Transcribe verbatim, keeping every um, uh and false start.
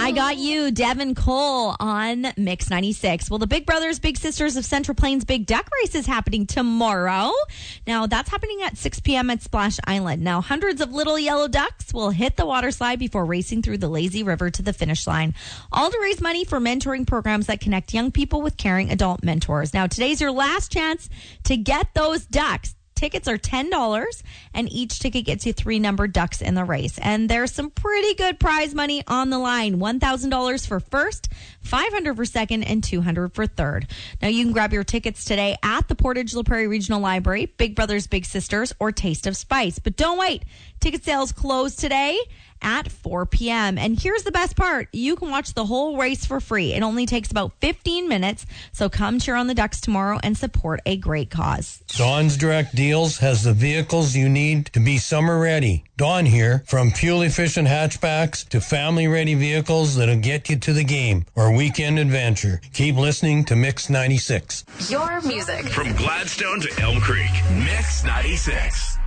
I got you, Devin Cole on Mix ninety-six. Well, the Big Brothers Big Sisters of Central Plains Big Duck Race is happening tomorrow. Now, that's happening at six p.m. at Splash Island. Now, hundreds of little yellow ducks will hit the water slide before racing through the lazy river to the finish line. All to raise money for mentoring programs that connect young people with caring adult mentors. Now, today's your last chance to get those ducks. Tickets are ten dollars, and each ticket gets you three numbered ducks in the race. And there's some pretty good prize money on the line. one thousand dollars for first, five hundred dollars for second, and two hundred dollars for third. Now, you can grab your tickets today at the Portage La Prairie Regional Library, Big Brothers Big Sisters, or Taste of Spice. But don't wait. Ticket sales close today at four p.m. And here's the best part. You can watch the whole race for free. It only takes about fifteen minutes. So come cheer on the Ducks tomorrow and support a great cause. Dawn's Direct Deals has the vehicles you need to be summer ready. Dawn here, from fuel-efficient hatchbacks to family-ready vehicles that'll get you to the game or weekend adventure. Keep listening to Mix ninety-six. Your music. From Gladstone to Elm Creek, Mix ninety-six.